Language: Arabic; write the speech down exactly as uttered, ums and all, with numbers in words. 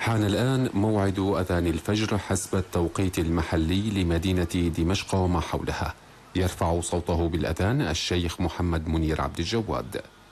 حان الآن موعد أذان الفجر حسب التوقيت المحلي لمدينة دمشق وما حولها. يرفع صوته بالأذان الشيخ محمد منير عبد الجواد.